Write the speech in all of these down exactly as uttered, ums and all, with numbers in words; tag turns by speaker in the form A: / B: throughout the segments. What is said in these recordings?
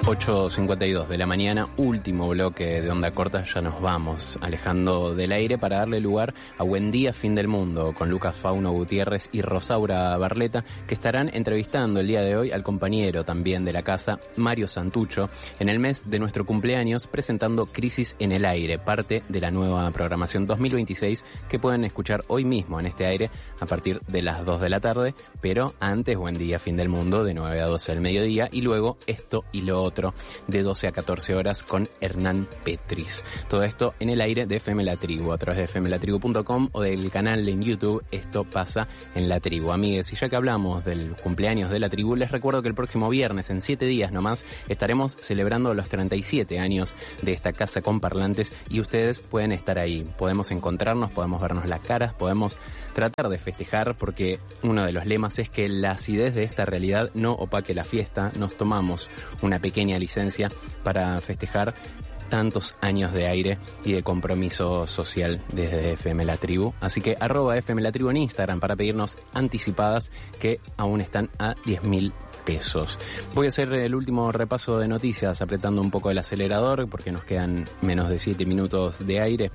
A: ocho cincuenta y dos de la mañana, último bloque de Onda Corta, ya nos vamos alejando del aire para darle lugar a Buen Día Fin del Mundo con Lucas Fauno Gutiérrez y Rosaura Barleta, que estarán entrevistando el día de hoy al compañero también de la casa, Mario Santucho, en el mes de nuestro cumpleaños, presentando Crisis en el Aire, parte de la nueva programación dos mil veintiséis que pueden escuchar hoy mismo en este aire a partir de las dos de la tarde, pero antes Buen Día Fin del Mundo de nueve a doce del mediodía y luego Esto y lo Otro de doce a catorce horas con Hernán Petris. Todo esto en el aire de F M La Tribu, a través de f m la tribu punto com o del canal en YouTube Esto Pasa en La Tribu. Amigues, y ya que hablamos del cumpleaños de La Tribu, les recuerdo que el próximo viernes, en siete días nomás, estaremos celebrando los treinta y siete años de esta casa con parlantes y ustedes pueden estar ahí. Podemos encontrarnos, podemos vernos las caras, podemos tratar de festejar, porque uno de los lemas es que la acidez de esta realidad no opaque la fiesta. Nos tomamos una pequeña licencia para festejar tantos años de aire y de compromiso social desde F M La Tribu. Así que arroba F M La Tribu en Instagram para pedirnos anticipadas, que aún están a diez mil pesos. Voy a hacer el último repaso de noticias apretando un poco el acelerador porque nos quedan menos de siete minutos de aire.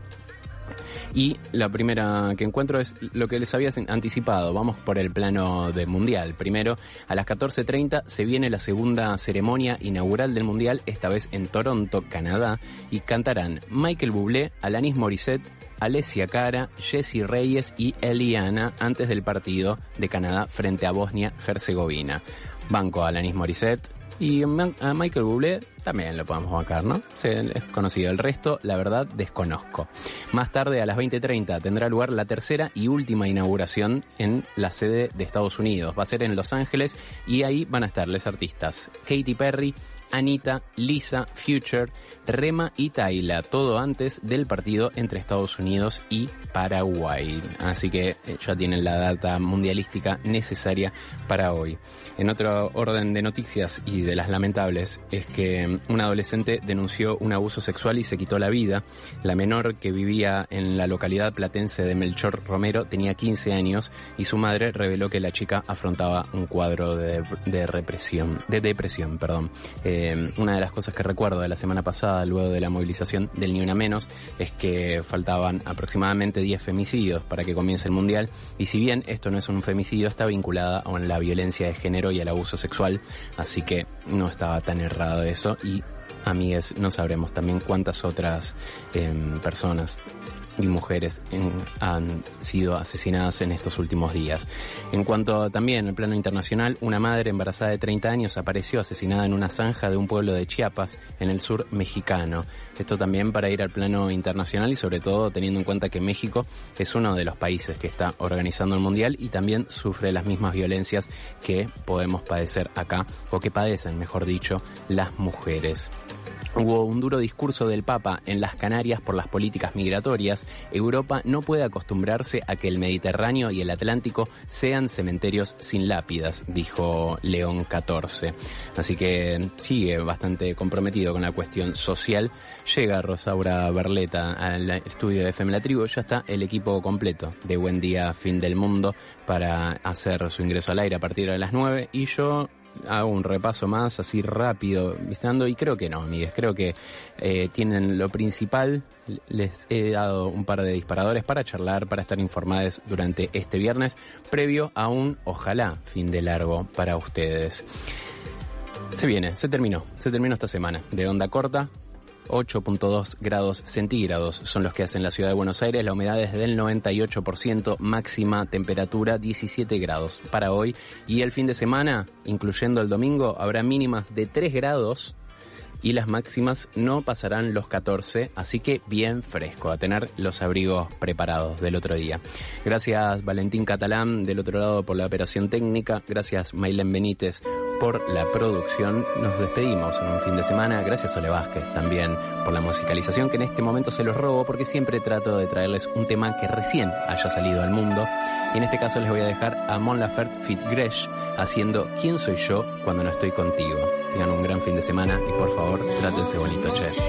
A: Y la primera que encuentro es lo que les había anticipado. Vamos por el plano del Mundial. Primero, a las catorce treinta se viene la segunda ceremonia inaugural del Mundial, esta vez en Toronto, Canadá, y cantarán Michael Bublé, Alanis Morissette, Alessia Cara, Jessie Reyes y Eliana antes del partido de Canadá frente a Bosnia-Herzegovina. Banco a Alanis Morissette. Y a Michael Bublé también lo podemos bancar, ¿no? Es conocido. El resto, la verdad, desconozco. Más tarde, a las veinte treinta, tendrá lugar la tercera y última inauguración en la sede de Estados Unidos. Va a ser en Los Ángeles y ahí van a estar los artistas Katy Perry, Anita, Lisa, Future, Rema y Tayla, todo antes del partido entre Estados Unidos y Paraguay. Así que ya tienen la data mundialística necesaria para hoy. En otro orden de noticias y de las lamentables, es que un adolescente denunció un abuso sexual y se quitó la vida. La menor, que vivía en la localidad platense de Melchor Romero, tenía quince años y su madre reveló que la chica afrontaba un cuadro de, de represión, de depresión, perdón. Eh, Eh, una de las cosas que recuerdo de la semana pasada, luego de la movilización del Ni Una Menos, es que faltaban aproximadamente diez femicidios para que comience el Mundial, y si bien esto no es un femicidio, está vinculada a la violencia de género y al abuso sexual, así que no estaba tan errado eso, y amigues, no sabremos también cuántas otras eh, personas y mujeres en, han sido asesinadas en estos últimos días. En cuanto también al plano internacional, una madre embarazada de treinta años apareció asesinada en una zanja de un pueblo de Chiapas, en el sur mexicano. Esto también para ir al plano internacional y sobre todo teniendo en cuenta que México es uno de los países que está organizando el Mundial y también sufre las mismas violencias que podemos padecer acá, o que padecen, mejor dicho, las mujeres. Hubo un duro discurso del Papa en las Canarias por las políticas migratorias. Europa no puede acostumbrarse a que el Mediterráneo y el Atlántico sean cementerios sin lápidas, dijo León catorce. Así que sigue bastante comprometido con la cuestión social. Llega Rosaura Barleta al estudio de F M La Tribu. Ya está el equipo completo de Buen Día Fin del Mundo para hacer su ingreso al aire a partir de las nueve. Y yo hago un repaso más así rápido visitando, y creo que no, amigues, creo que eh, tienen lo principal. Les he dado un par de disparadores para charlar, para estar informados durante este viernes, previo a un ojalá fin de largo para ustedes. Se viene, se terminó, se terminó esta semana de Onda Corta. ocho punto dos grados centígrados son los que hacen la ciudad de Buenos Aires, la humedad es del noventa y ocho por ciento, máxima temperatura diecisiete grados para hoy, y el fin de semana, incluyendo el domingo, habrá mínimas de tres grados y las máximas no pasarán los catorce, así que bien fresco, a tener los abrigos preparados del otro día. Gracias Valentín Catalán del otro lado por la operación técnica, gracias Maylen Benítez por la producción. Nos despedimos en un fin de semana. Gracias Sole Vázquez también por la musicalización, que en este momento se los robo porque siempre trato de traerles un tema que recién haya salido al mundo, y en este caso les voy a dejar a Mon Laferte feat. Gresh haciendo ¿Quién soy yo cuando no estoy contigo? Tengan un gran fin de semana y por favor trátense bonito, che.